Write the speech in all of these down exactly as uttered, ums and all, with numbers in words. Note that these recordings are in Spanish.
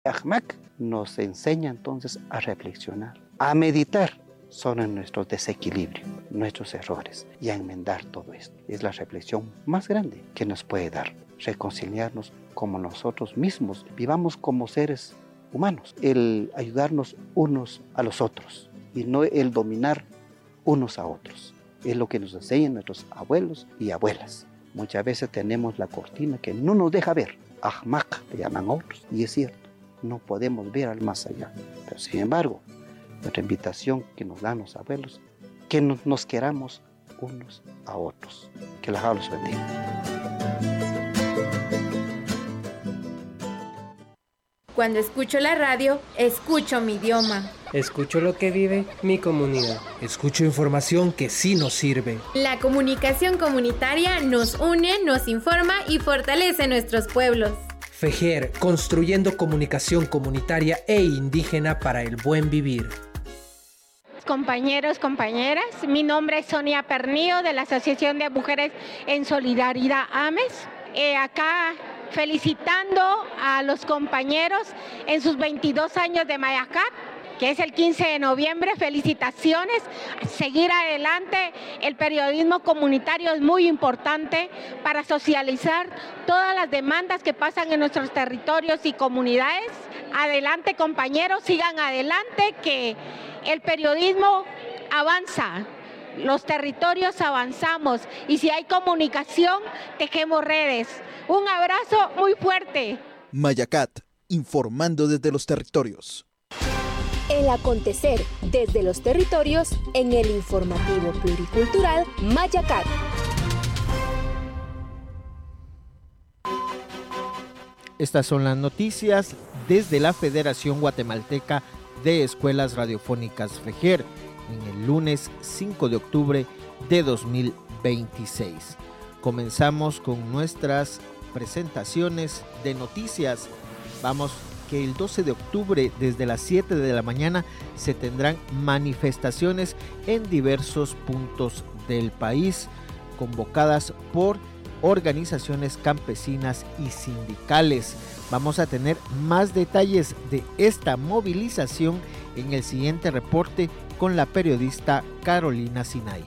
Ahmak nos enseña entonces a reflexionar, a meditar sobre nuestro desequilibrio, nuestros errores y a enmendar todo esto. Es la reflexión más grande que nos puede dar, reconciliarnos como nosotros mismos, vivamos como seres humanos, el ayudarnos unos a los otros y no el dominar unos a otros. Es lo que nos enseñan nuestros abuelos y abuelas. Muchas veces tenemos la cortina que no nos deja ver, Ahmak le llaman a otros, y es cierto, no podemos ver al más allá. Pero sin embargo, nuestra invitación que nos dan los abuelos, que nos, nos queramos unos a otros. Que la los bendiga. Cuando escucho la radio, escucho mi idioma. Escucho lo que vive mi comunidad. Escucho información que sí nos sirve. La comunicación comunitaria nos une, nos informa y fortalece nuestros pueblos. FEJER, construyendo comunicación comunitaria e indígena para el buen vivir. Compañeros, compañeras, mi nombre es Sonia Pernillo de la Asociación de Mujeres en Solidaridad AMES. Eh, acá felicitando a los compañeros en sus veintidós años de Mayacat, que es el quince de noviembre. Felicitaciones, seguir adelante. El periodismo comunitario es muy importante para socializar todas las demandas que pasan en nuestros territorios y comunidades. Adelante, compañeros, sigan adelante, que el periodismo avanza. Los territorios avanzamos y si hay comunicación, tejemos redes. Un abrazo muy fuerte. Mayacat, informando desde los territorios. El acontecer desde los territorios en el informativo pluricultural Mayacat. Estas son las noticias desde la Federación Guatemalteca de Escuelas Radiofónicas FEJER en el lunes cinco de octubre de dos mil veintiséis. Comenzamos con nuestras presentaciones de noticias. Vamos que el doce de octubre desde las siete de la mañana se tendrán manifestaciones en diversos puntos del país convocadas por organizaciones campesinas y sindicales. Vamos a tener más detalles de esta movilización en el siguiente reporte con la periodista Carolina Sinay.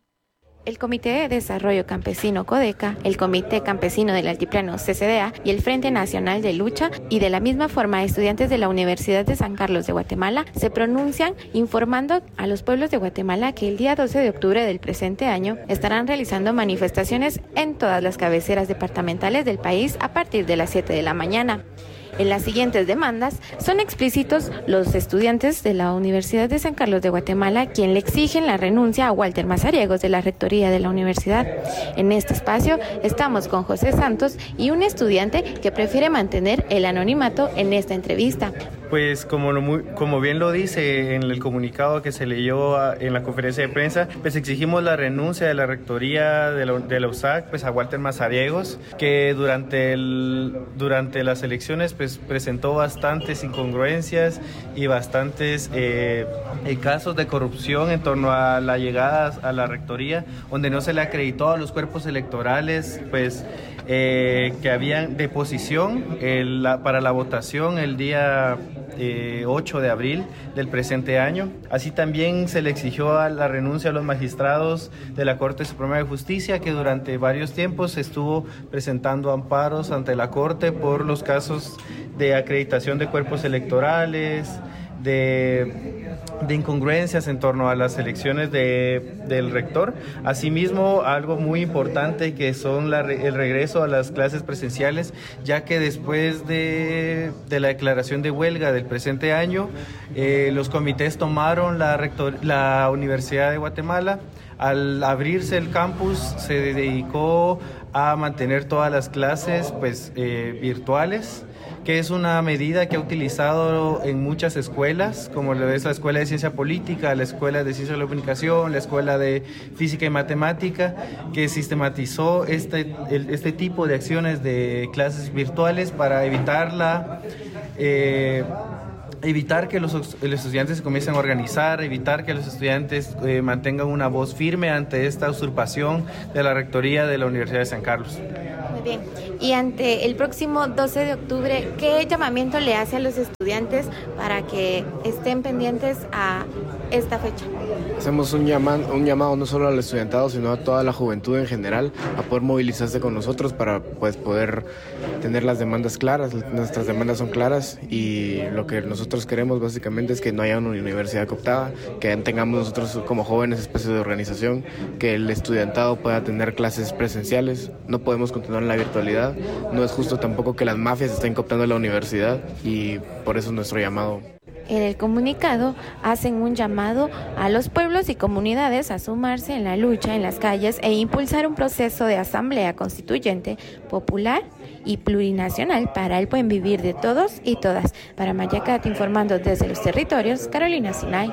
El Comité de Desarrollo Campesino CODECA, el Comité Campesino del Altiplano C C D A y el Frente Nacional de Lucha y de la misma forma estudiantes de la Universidad de San Carlos de Guatemala se pronuncian informando a los pueblos de Guatemala que el día doce de octubre del presente año estarán realizando manifestaciones en todas las cabeceras departamentales del país a partir de las siete de la mañana. En las siguientes demandas son explícitos los estudiantes de la Universidad de San Carlos de Guatemala, quien le exigen la renuncia a Walter Mazariegos de la rectoría de la universidad. En este espacio estamos con José Santos y un estudiante que prefiere mantener el anonimato en esta entrevista. Pues como, lo muy, como bien lo dice en el comunicado que se leyó a, en la conferencia de prensa, pues exigimos la renuncia de la rectoría de la, de la U S A C pues a Walter Mazariegos, que durante, el, durante las elecciones pues presentó bastantes incongruencias y bastantes eh, casos de corrupción en torno a la llegada a la rectoría, donde no se le acreditó a los cuerpos electorales pues eh, que habían de posición el, la, para la votación el día Eh, ocho de abril del presente año. Así también se le exigió a la renuncia a los magistrados de la Corte Suprema de Justicia, que durante varios tiempos estuvo presentando amparos ante la Corte por los casos de acreditación de cuerpos electorales, de, de incongruencias en torno a las elecciones de, del rector. Asimismo, algo muy importante que son la, el regreso a las clases presenciales, ya que después de, de la declaración de huelga del presente año, eh, los comités tomaron la, rector, la Universidad de Guatemala. Al abrirse el campus se dedicó a mantener todas las clases pues, eh, virtuales, que es una medida que ha utilizado en muchas escuelas, como lo es la Escuela de Ciencia Política, la Escuela de Ciencia de la Comunicación, la Escuela de Física y Matemática, que sistematizó este, el, este tipo de acciones de clases virtuales para evitar la... Eh, evitar que los, los estudiantes se comiencen a organizar, evitar que los estudiantes eh, mantengan una voz firme ante esta usurpación de la rectoría de la Universidad de San Carlos. Bien, y ante el próximo doce de octubre, ¿qué llamamiento le hace a los estudiantes para que estén pendientes a esta fecha? Hacemos un llamado, un llamado no solo al estudiantado, sino a toda la juventud en general a poder movilizarse con nosotros para pues, poder tener las demandas claras. Nuestras demandas son claras y lo que nosotros queremos básicamente es que no haya una universidad cooptada, que tengamos nosotros como jóvenes espacios de organización, que el estudiantado pueda tener clases presenciales. No podemos continuar en la virtualidad. No es justo tampoco que las mafias estén cooptando la universidad y por eso es nuestro llamado. En el comunicado hacen un llamado a los pueblos y comunidades a sumarse en la lucha en las calles e impulsar un proceso de asamblea constituyente popular y plurinacional para el buen vivir de todos y todas. Para Mayacat, informando desde los territorios, Carolina Sinay.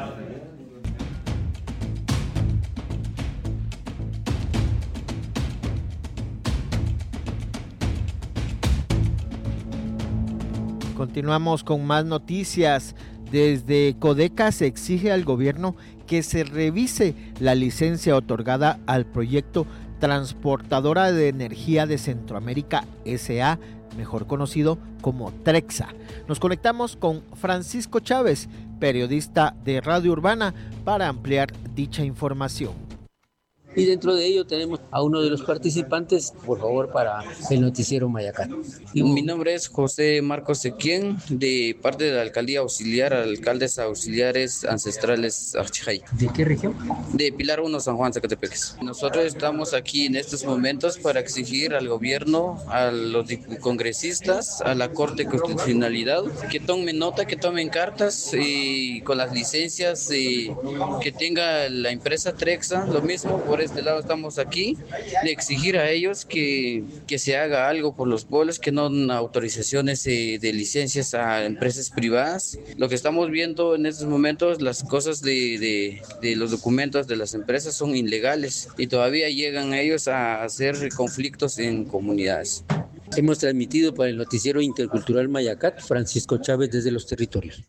Continuamos con más noticias. Desde Codeca se exige al gobierno que se revise la licencia otorgada al proyecto Transportadora de Energía de Centroamérica S A, mejor conocido como TREXA. Nos conectamos con Francisco Chávez, periodista de Radio Urbana, para ampliar dicha información. Y dentro de ello tenemos a uno de los participantes, por favor, para el noticiero Mayacat. Mi nombre es José Marcos Sequien, de parte de la Alcaldía Auxiliar, Alcaldes Auxiliares Ancestrales Archijay. ¿De qué región? De Pilar uno, San Juan, Zacatepeques. Nosotros estamos aquí en estos momentos para exigir al gobierno, a los congresistas, a la Corte de Constitucionalidad, que tomen nota, que tomen cartas y con las licencias y que tenga la empresa TREXA, lo mismo. Por este lado estamos aquí, de exigir a ellos que, que se haga algo por los pueblos, que no den autorizaciones eh, de licencias a empresas privadas. Lo que estamos viendo en estos momentos, las cosas de, de, de los documentos de las empresas son ilegales y todavía llegan ellos a hacer conflictos en comunidades. Hemos transmitido para el noticiero intercultural Mayacat, Francisco Chávez desde los territorios.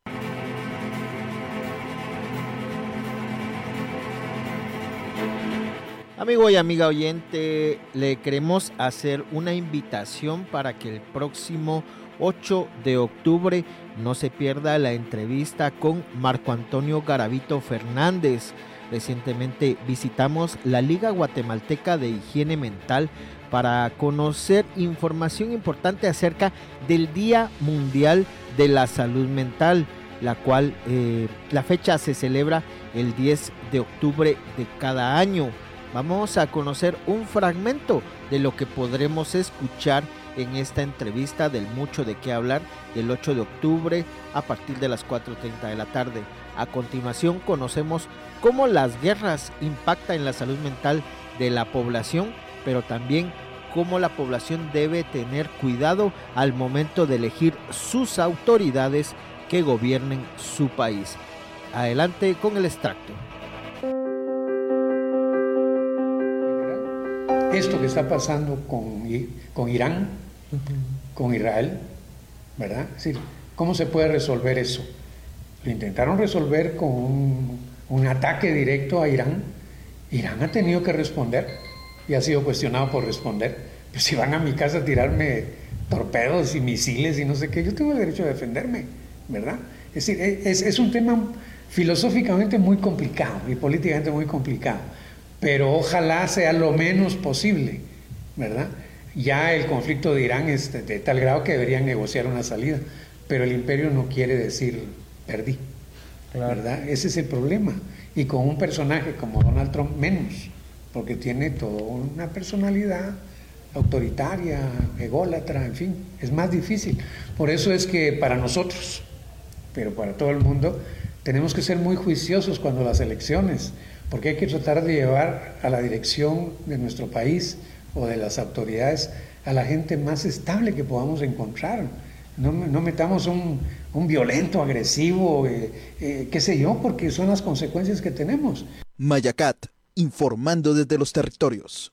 Amigo y amiga oyente, le queremos hacer una invitación para que el próximo ocho de octubre no se pierda la entrevista con Marco Antonio Garavito Fernández. Recientemente visitamos la Liga Guatemalteca de Higiene Mental para conocer información importante acerca del Día Mundial de la Salud Mental, la cual eh, la fecha se celebra el diez de octubre de cada año. Vamos a conocer un fragmento de lo que podremos escuchar en esta entrevista del mucho de qué hablar del ocho de octubre a partir de las cuatro treinta de la tarde. A continuación conocemos cómo las guerras impactan en la salud mental de la población, pero también cómo la población debe tener cuidado al momento de elegir sus autoridades que gobiernen su país. Adelante con el extracto. Esto que está pasando con, con Irán, con Israel, ¿verdad? Es decir, ¿cómo se puede resolver eso? Lo intentaron resolver con un, un ataque directo a Irán. Irán ha tenido que responder y ha sido cuestionado por responder. Pero si van a mi casa a tirarme torpedos y misiles y no sé qué, yo tengo el derecho a defenderme, ¿verdad? Es decir, es, es un tema filosóficamente muy complicado y políticamente muy complicado. Pero ojalá sea lo menos posible, ¿verdad? Ya el conflicto de Irán es de, de tal grado que deberían negociar una salida, pero el imperio no quiere decir perdí, claro. ¿Verdad? Ese es el problema. Y con un personaje como Donald Trump menos, porque tiene toda una personalidad autoritaria, ególatra, en fin, es más difícil. Por eso es que para nosotros, pero para todo el mundo, tenemos que ser muy juiciosos cuando las elecciones, porque hay que tratar de llevar a la dirección de nuestro país o de las autoridades a la gente más estable que podamos encontrar. No, no metamos un, un violento, agresivo, eh, eh, qué sé yo, porque son las consecuencias que tenemos. Mayacat, informando desde los territorios.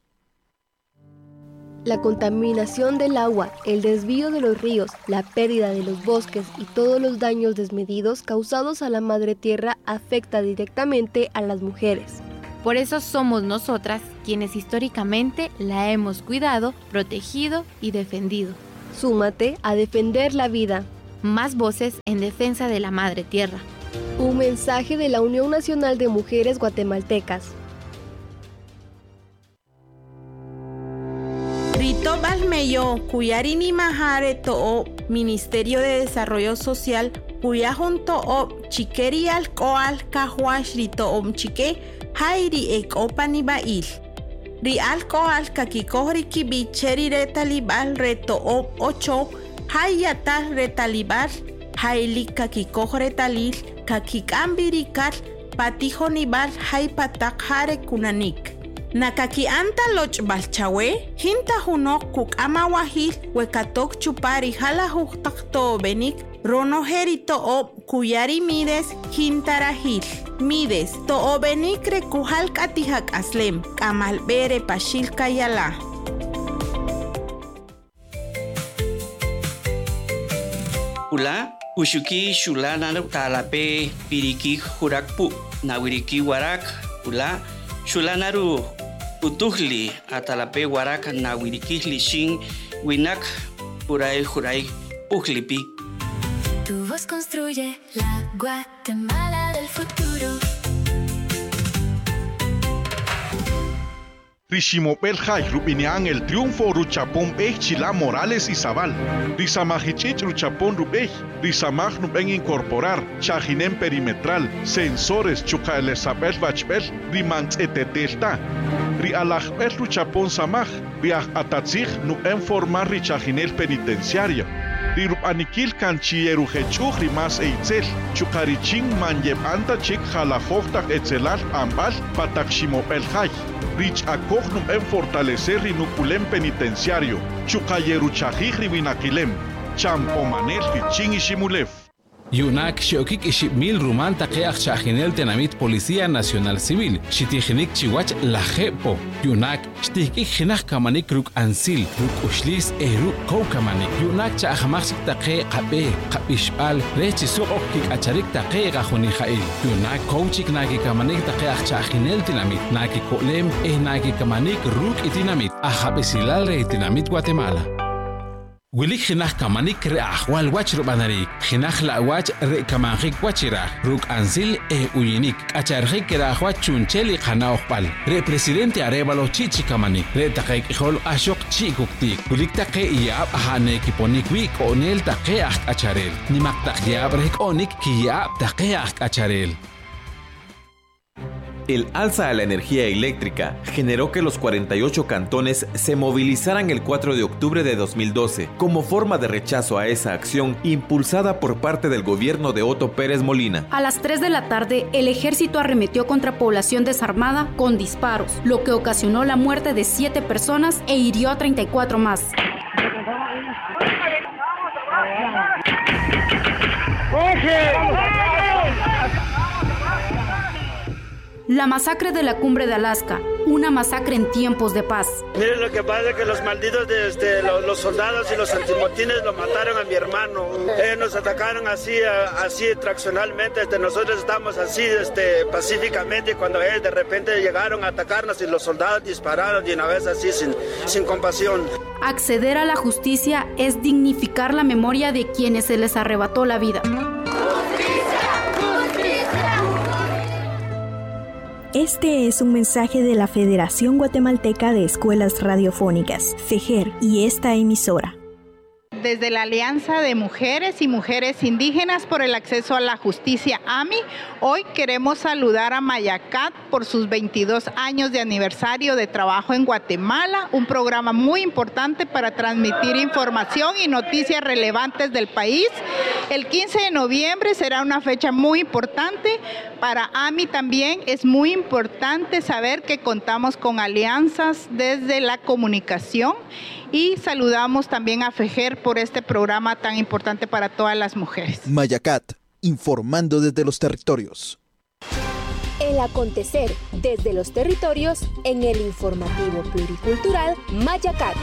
La contaminación del agua, el desvío de los ríos, la pérdida de los bosques y todos los daños desmedidos causados a la madre tierra afecta directamente a las mujeres. Por eso somos nosotras quienes históricamente la hemos cuidado, protegido y defendido. Súmate a defender la vida. Más voces en defensa de la Madre Tierra. Un mensaje de la Unión Nacional de Mujeres Guatemaltecas. Rito Balmeyo, Cuyarini Mahare To'o, Ministerio de Desarrollo Social, Cuya junto o Chiqueri Alcoal, Cajuash Rito Om Chique, Hairi Ek Opani Bail. Ri Alcoal, Kakikohri Kibi, Cheri Retalibal, Reto O Ocho, Hayata Retalibal, Haili Kakikoh Retalil, Kakikambirikal, Patijo Nibal, Haipatak Hare Kunanik. Nakaki anta loch balchawe, hinta hunok kuk amawahil, wekatok chupari hala huktak to benik, rono herito o kuyari mides, hintarahil. Mides, to o benik rekuhal katihak aslem, kamal bere pashil kayala. Ula, ushuki shulana talape, piriki hurakpu, nawiriki warak, ula, shulanaru. Utuhli atalape warak na wirikihli shin winak puray juray uhlipi. Tu voz construye la Guatemala del futuro. Rishimopel Jai Rubinian el triunfo Ruchapón Ej Chila Morales y Zabal. Risamajichich Ruchapón Rubej. Risamaj Nuben incorporar Chajinen perimetral. Sensores Chucaelesabel Bachbel. Rimans etetelta. Rialajbel Ruchapón Samaj. Riaj Atatzig Nuben formar Richajinel penitenciario. Rirup anikil kanchieru hechuj rimas eitzel. Chukarichin manjeb anta chik jalajoftak etzelal ambal patak Shimopel Jai. Rich acognum en fortalecer rinuculem penitenciario, chucayeru chajij ribinakilem, champomanel fichin y shimulef. Yunak Shokik Ishimil Ruman Takeach Chajinel Tenamit Policía Nacional Civil, Shitijinik Chiwach Lajepo, Yunak, Shtikik Hinak Kamanik Ruk Ansil, Ruk Ushlis Eru Koukamanik, Yunak Chahamaxik Take Kabe, Kapishpal, Rechisuk Okik Acharik Take Gajunijail, Yunak Kouchik Naki Kamanik Takeach Chajinel Tenamit, Naki Kolem, Eh Naki Kamanik Ruk Itinamit, Ajabesilal Re Itinamit Guatemala. Wilik hinah kamanik re ahwal wach rubanarik, hinah la wach re kamanjik wachira, ruk ansil e uyinik, acharjik re ahwach chuncheli khana okpal, re presidente Arevalo chichi kamanik, re taqek ihol ashok chikuktik, wilik taqe iyab ahane kiponik wik onel taqe ahk acharel, nimak taqyab rek onik kiyab taqe ahk acharel. El alza a la energía eléctrica generó que los cuarenta y ocho cantones se movilizaran el cuatro de octubre de dos mil doce como forma de rechazo a esa acción impulsada por parte del gobierno de Otto Pérez Molina. A las tres de la tarde, el ejército arremetió contra población desarmada con disparos, lo que ocasionó la muerte de siete personas e hirió a treinta y cuatro más. La masacre de la Cumbre de Alaska, una masacre en tiempos de paz. Miren, lo que pasa es que los malditos, de, este, los, los soldados y los antimotines lo mataron a mi hermano. Ellos nos atacaron así, así traccionalmente. Este, nosotros estamos así este, pacíficamente, y cuando ellos de repente llegaron a atacarnos y los soldados dispararon de una vez así, sin, sin compasión. Acceder a la justicia es dignificar la memoria de quienes se les arrebató la vida. Este es un mensaje de la Federación Guatemalteca de Escuelas Radiofónicas, FEJER, y esta emisora. Desde la Alianza de Mujeres y Mujeres Indígenas por el Acceso a la Justicia, A M I, hoy queremos saludar a Mayacat por sus veintidós años de aniversario de trabajo en Guatemala, un programa muy importante para transmitir información y noticias relevantes del país. El quince de noviembre será una fecha muy importante. Para A M I también es muy importante saber que contamos con alianzas desde la comunicación. Y saludamos también a FEJER por este programa tan importante para todas las mujeres. Mayacat, informando desde los territorios. El acontecer desde los territorios en el informativo pluricultural Mayacat.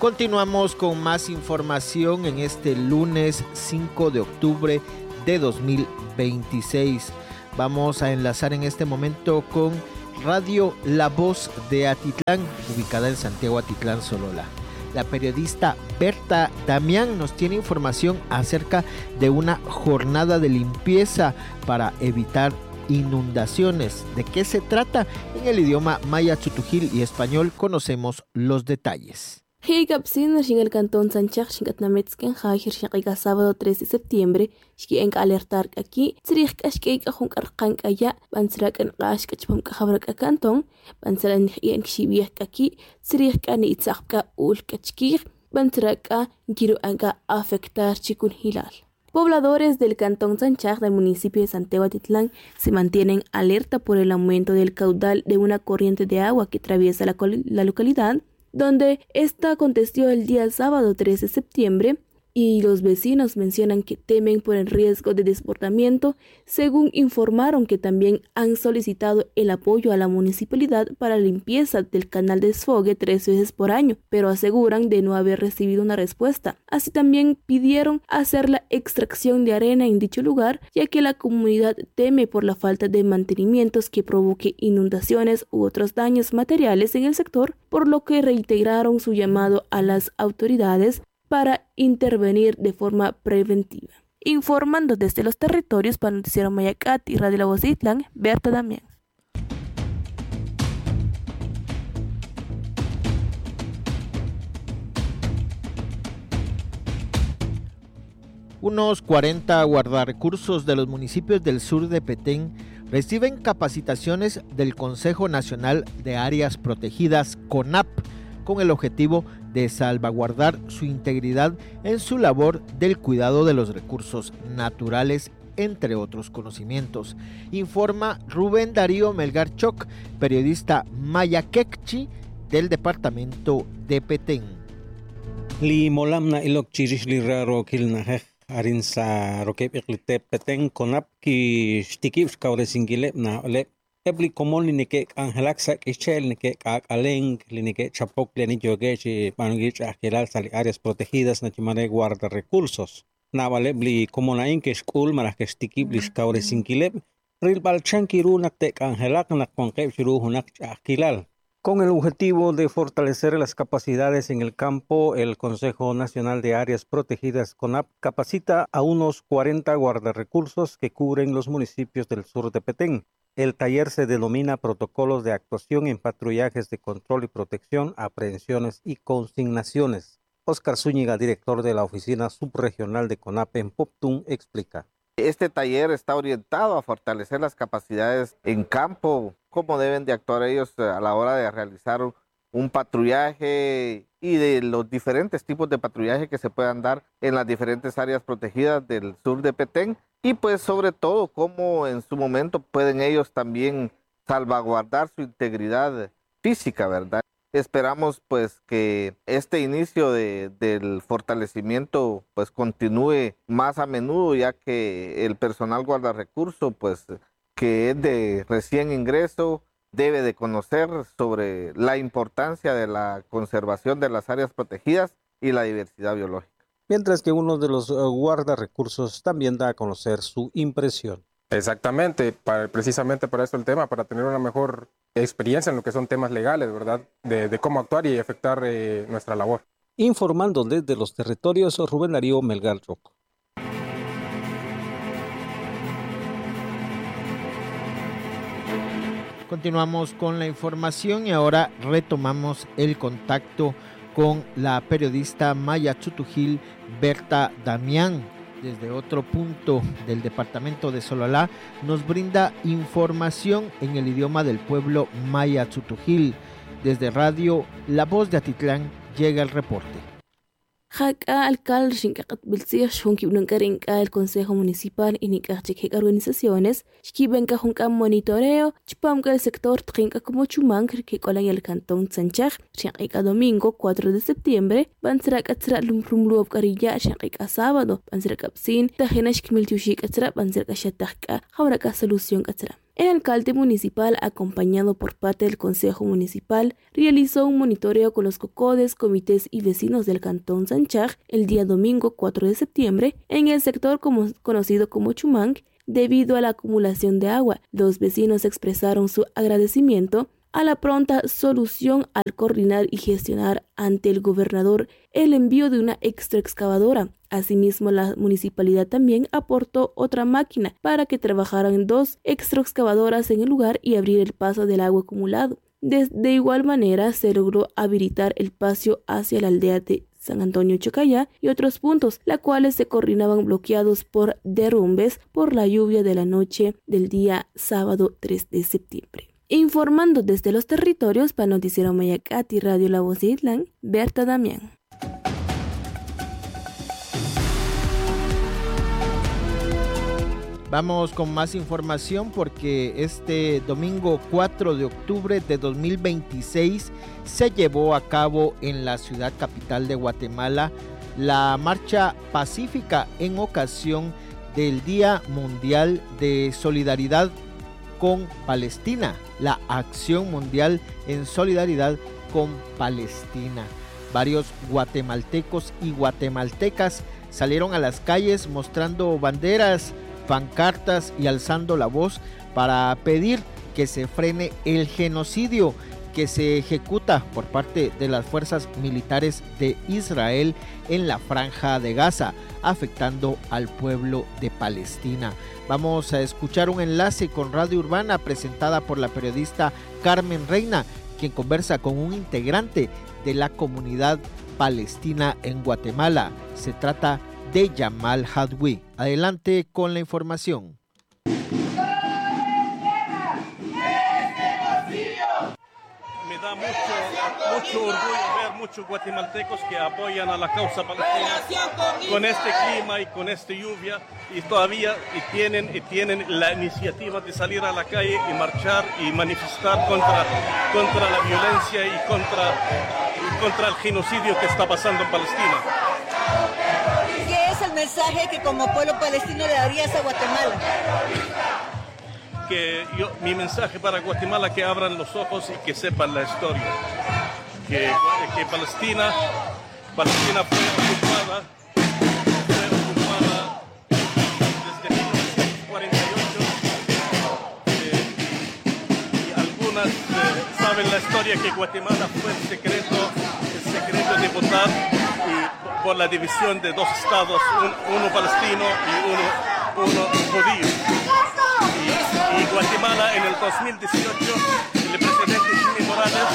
Continuamos con más información en este lunes cinco de octubre de dos mil veintiséis. Vamos a enlazar en este momento con Radio La Voz de Atitlán, ubicada en Santiago Atitlán, Sololá. La periodista Berta Damián nos tiene información acerca de una jornada de limpieza para evitar inundaciones. ¿De qué se trata? En el idioma maya, chutujil y español conocemos los detalles. Higapsin en el cantón Sanchak Shingatnametsken Hajir Shakiga sábado tres de septiembre, Shki en alertar aquí, Tsrich Kashkeik Ahunk Arkank Aya, Bansrak en Rash Kachpam Kahabrak Cantón, Bansaran en Kshibiak aquí, Tsrich Kani Itzakka Ul Kachkir, Bansraka Giru Anga afectar Chikun Hilal. Pobladores del cantón Sanchak del municipio de Santiago Atitlán se mantienen alerta por el aumento del caudal de una corriente de agua que atraviesa la, la localidad, donde esta aconteció el día sábado tres de septiembre, y los vecinos mencionan que temen por el riesgo de desbordamiento, según informaron que también han solicitado el apoyo a la municipalidad para la limpieza del canal de desfogue tres veces por año, pero aseguran de no haber recibido una respuesta. Así también pidieron hacer la extracción de arena en dicho lugar, ya que la comunidad teme por la falta de mantenimientos que provoque inundaciones u otros daños materiales en el sector, por lo que reiteraron su llamado a las autoridades para intervenir de forma preventiva. Informando desde los territorios para Noticiero Mayacat y Radio La Voz de Atitlán, Berta Damián. Unos cuarenta guardarrecursos de los municipios del sur de Petén reciben capacitaciones del Consejo Nacional de Áreas Protegidas, CONAP, con el objetivo de salvaguardar su integridad en su labor del cuidado de los recursos naturales, entre otros conocimientos. Informa Rubén Darío Melgar Choc, periodista maya quechí del departamento de Petén. Li molamna ilok chirish li raro kilnajej arinsa rokep iklite Petén konap ki stikip kaure singile na ole ebli komol ni ke angelaksa ke chel ni ke aleng ni ke chapok ni joge chi pangich akilal sali áreas protegidas na chimare guarda recursos na vale bli como na in ke school maras ke stikip li kaure singile ril balchan kiru na te angelak na konke chiru hunak akilal. Con el objetivo de fortalecer las capacidades en el campo, el Consejo Nacional de Áreas Protegidas, CONAP, capacita a unos cuarenta guardarrecursos que cubren los municipios del sur de Petén. El taller se denomina Protocolos de Actuación en Patrullajes de Control y Protección, Aprehensiones y Consignaciones. Oscar Zúñiga, director de la Oficina Subregional de CONAP en Poptún, explica. Este taller está orientado a fortalecer las capacidades en campo, cómo deben de actuar ellos a la hora de realizar un patrullaje y de los diferentes tipos de patrullaje que se puedan dar en las diferentes áreas protegidas del sur de Petén, y pues sobre todo cómo en su momento pueden ellos también salvaguardar su integridad física, ¿verdad? Esperamos pues que este inicio de, del fortalecimiento pues continúe más a menudo, ya que el personal guardarrecurso pues que es de recién ingreso debe de conocer sobre la importancia de la conservación de las áreas protegidas y la diversidad biológica. Mientras que uno de los guardarrecursos también da a conocer su impresión. Exactamente, para, precisamente para eso el tema, para tener una mejor experiencia en lo que son temas legales, ¿verdad? De, de cómo actuar y efectuar eh, nuestra labor. Informando desde los territorios, Rubén Darío Melgar Choc. Continuamos con la información y ahora retomamos el contacto con la periodista maya chutujil Berta Damián. Desde otro punto del departamento de Sololá nos brinda información en el idioma del pueblo maya chutujil. Desde Radio La Voz de Atitlán llega el reporte. Jaka alcalde Shinkakat Bilsir Shunki Blancarinka el Consejo Municipal y Nikachek organizaciones, Shkibenka Junka monitoreo, Chipamka el sector Trinka como Chumang, que colan el cantón Sanchak, Shanka domingo cuatro de septiembre, Bansrak Atra Lumrumluab Karilla, Shanka sábado, Bansrak Absin, Tajenash Kimiltushik Atra, Bansrak Shataka, Hauraka Solución Atra. El alcalde municipal, acompañado por parte del Consejo Municipal, realizó un monitoreo con los cocodes, comités y vecinos del Cantón Sanchaj el día domingo cuatro de septiembre en el sector como, conocido como Chumang. Debido a la acumulación de agua, los vecinos expresaron su agradecimiento a la pronta solución al coordinar y gestionar ante el gobernador el envío de una extraexcavadora. Asimismo, la municipalidad también aportó otra máquina para que trabajaran dos extraexcavadoras en el lugar y abrir el paso del agua acumulado. De, de igual manera, se logró habilitar el paso hacia la aldea de San Antonio Chocayá y otros puntos, las cuales se coordinaban bloqueados por derrumbes por la lluvia de la noche del día sábado tres de septiembre. Informando desde los territorios para Noticiero Mayacat y Radio La Voz de Itlán, Berta Damián. Vamos con más información porque este domingo cuatro de octubre de dos mil veintiséis se llevó a cabo en la ciudad capital de Guatemala la marcha pacífica en ocasión del Día Mundial de Solidaridad con Palestina, la Acción Mundial en Solidaridad con Palestina. Varios guatemaltecos y guatemaltecas salieron a las calles mostrando banderas, pancartas y alzando la voz para pedir que se frene el genocidio que se ejecuta por parte de las fuerzas militares de Israel en la Franja de Gaza, afectando al pueblo de Palestina. Vamos a escuchar un enlace con Radio Urbana presentada por la periodista Carmen Reina, quien conversa con un integrante de la comunidad palestina en Guatemala. Se trata de Yamal Hadwi. Adelante con la información. Me da mucho, mucho orgullo ver muchos guatemaltecos que apoyan a la causa palestina con este clima y con esta lluvia, y todavía y tienen, y tienen la iniciativa de salir a la calle y marchar y manifestar contra, contra la violencia y contra, y contra el genocidio que está pasando en Palestina. ¿Qué es el mensaje que como pueblo palestino le darías a Guatemala? Que yo, mi mensaje para Guatemala, que abran los ojos y que sepan la historia. Que, que Palestina, Palestina fue ocupada, fue ocupada desde mil novecientos cuarenta y ocho. Eh, y algunas eh, saben la historia que Guatemala fue el secreto, el secreto de votar y, por la división de dos estados, un, uno palestino y uno, uno judío. Y, y Guatemala en el dos mil dieciocho, el presidente Jimmy Morales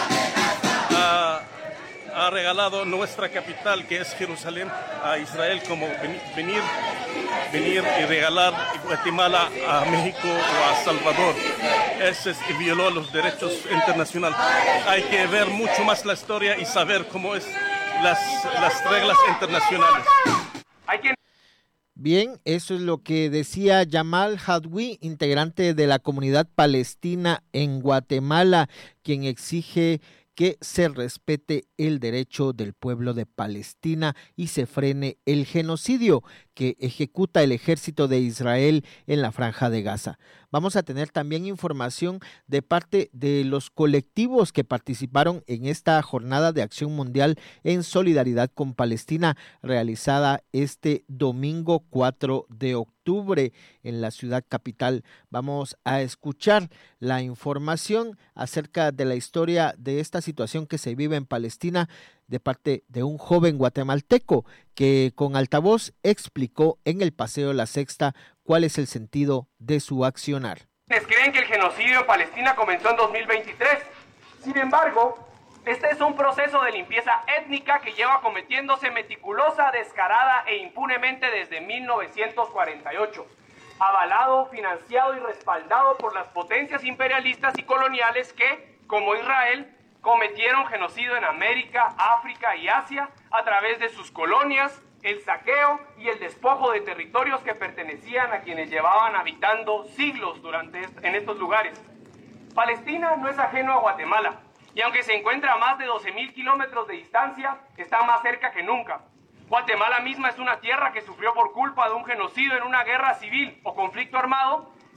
ha, ha regalado nuestra capital, que es Jerusalén, a Israel, como venir, venir y regalar Guatemala a México o a Salvador. Ese es, violó los derechos internacionales. Hay que ver mucho más la historia y saber cómo es las, las reglas internacionales. Hay que Bien, eso es lo que decía Yamal Hadwi, integrante de la comunidad palestina en Guatemala, quien exige que se respete el derecho del pueblo de Palestina y se frene el genocidio que ejecuta el ejército de Israel en la Franja de Gaza. Vamos a tener también información de parte de los colectivos que participaron en esta jornada de acción mundial en solidaridad con Palestina, realizada este domingo cuatro de octubre en la ciudad capital. Vamos a escuchar la información acerca de la historia de esta situación que se vive en Palestina de parte de un joven guatemalteco que con altavoz explicó en el Paseo La Sexta cuál es el sentido de su accionar. Creen que el genocidio en Palestina comenzó en dos mil veintitrés. Sin embargo, este es un proceso de limpieza étnica que lleva cometiéndose meticulosa, descarada e impunemente desde mil novecientos cuarenta y ocho, avalado, financiado y respaldado por las potencias imperialistas y coloniales que, como Israel, cometieron genocidio en América, África y Asia a través de sus colonias, el saqueo y el despojo de territorios que pertenecían a quienes llevaban habitando siglos durante est- en estos lugares. Palestina no es ajeno a Guatemala, y aunque se encuentra a más de doce mil kilómetros de distancia, está más cerca que nunca. Guatemala misma es una tierra que sufrió por culpa de un genocidio en una guerra civil o conflicto armado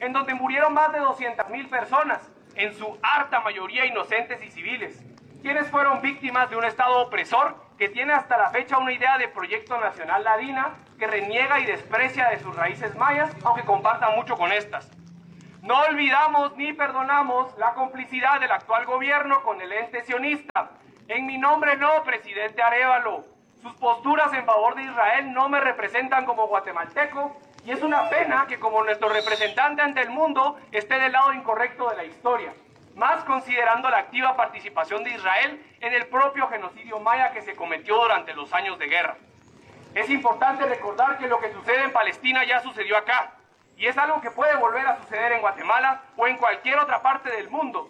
en donde murieron más de doscientas mil personas, en su harta mayoría inocentes y civiles, quienes fueron víctimas de un Estado opresor que tiene hasta la fecha una idea de proyecto nacional ladina que reniega y desprecia de sus raíces mayas, aunque comparta mucho con estas. No olvidamos ni perdonamos la complicidad del actual gobierno con el ente sionista. En mi nombre no, presidente Arévalo. Sus posturas en favor de Israel no me representan como guatemalteco y es una pena que como nuestro representante ante el mundo esté del lado incorrecto de la historia, más considerando la activa participación de Israel en el propio genocidio maya que se cometió durante los años de guerra. Es importante recordar que lo que sucede en Palestina ya sucedió acá y es algo que puede volver a suceder en Guatemala o en cualquier otra parte del mundo.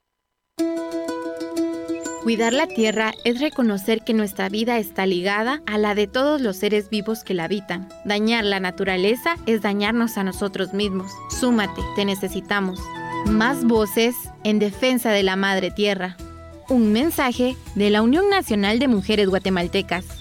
Cuidar la tierra es reconocer que nuestra vida está ligada a la de todos los seres vivos que la habitan. Dañar la naturaleza es dañarnos a nosotros mismos. Súmate, te necesitamos. Más voces en defensa de la madre tierra. Un mensaje de la Unión Nacional de Mujeres Guatemaltecas.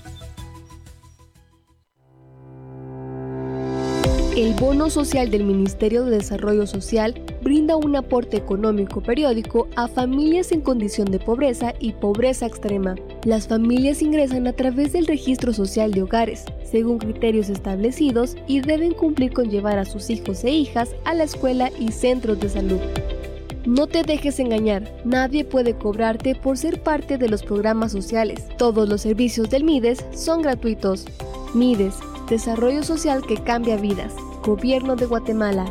El Bono Social del Ministerio de Desarrollo Social brinda un aporte económico periódico a familias en condición de pobreza y pobreza extrema. Las familias ingresan a través del Registro Social de Hogares, según criterios establecidos, y deben cumplir con llevar a sus hijos e hijas a la escuela y centros de salud. No te dejes engañar, nadie puede cobrarte por ser parte de los programas sociales. Todos los servicios del MIDES son gratuitos. MIDES, Desarrollo Social que cambia vidas. Gobierno de Guatemala.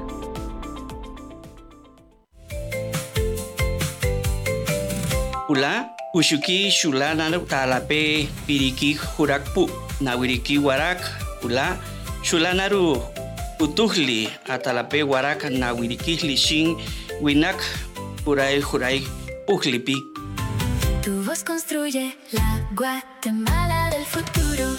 Ula, Ushuki, Shulana, Talape, Piriki, Hurakpu, Nawiriki, Warak, Ula, Shulanaru, Utuhli, Atalape, Warak, Nawiriki, Lishin, Winak, Uray, Huray, Uhlipi. Tu voz construye la Guatemala del futuro.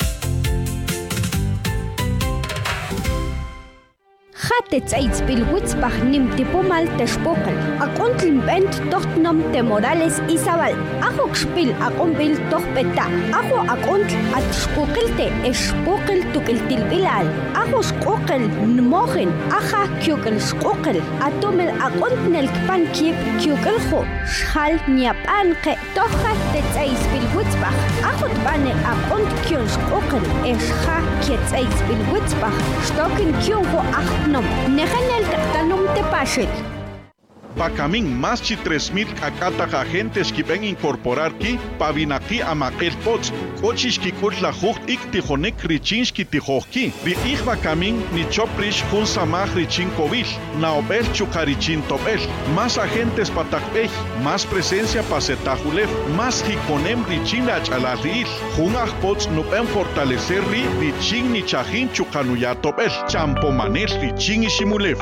Hatets aids pilwitz pagnim tipomal teshpokal. Akontlim bent tochtnom te Morales y Zabal. Ajo xpil akonbil tochpeta. Ajo akontl atshpokelte eshpokel tukiltil bilal. Ajo shkokel nmogen. Aja kyokel shkokel. Atomel akontnel kpan kip kyokeljo. Shal niapan ke toja tets aids pilwitz pag. Ajo tbane akont kyon shkokel. Esha kiets aids pilwitz pag. Stoken kyonjo achtnom. Nejanel katanum te pashel. Pacamin más de tres mil cacata agentes que ven incorporar aquí, pavinaki a maquel pots, cochis que curt la jucht ik tijonek richinski tijoki, ri ich pacamin ni choprish jun samaj richin kovil, naobel chukarichin tobel, más agentes patakpej, más presencia pasetajulef, más jikonem richin achalaril, jun pots no ven fortalecer ri richin ni chajin chukanuyatobel, champomanel richin ishimulef.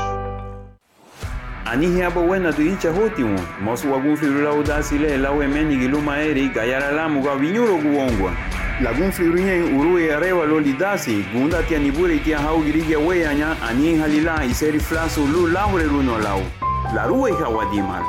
Ani hapo wena tu incha hotimu mosu wagun firula udasile lawe meni giluma eri gayara lamu ga vinyuro guongwa lagun firunya urue areva lolidasi gunda tia nibure tia hau girige weyanya ani halila iseri flasu lu laure runo lau la rue hawadimal.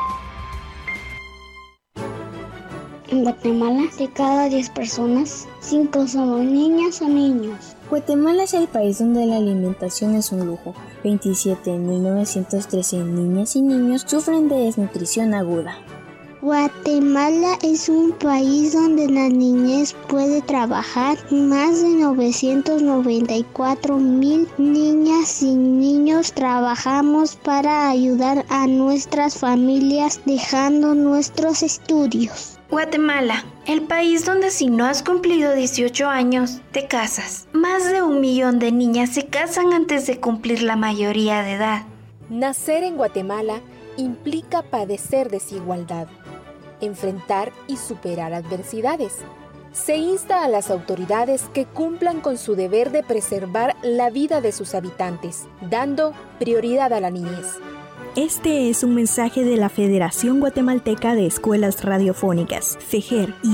En Guatemala, de cada diez personas, cinco somos niñas o niños. Guatemala es el país donde la alimentación es un lujo. veintisiete de mil novecientos trece niñas y niños sufren de desnutrición aguda. Guatemala es un país donde la niñez puede trabajar. Más de novecientos noventa y cuatro mil niñas y niños trabajamos para ayudar a nuestras familias dejando nuestros estudios. Guatemala, el país donde si no has cumplido dieciocho años, te casas. Más de un millón de niñas se casan antes de cumplir la mayoría de edad. Nacer en Guatemala implica padecer desigualdad, enfrentar y superar adversidades. Se insta a las autoridades que cumplan con su deber de preservar la vida de sus habitantes, dando prioridad a la niñez. Este es un mensaje de la Federación Guatemalteca de Escuelas Radiofónicas, FEJER.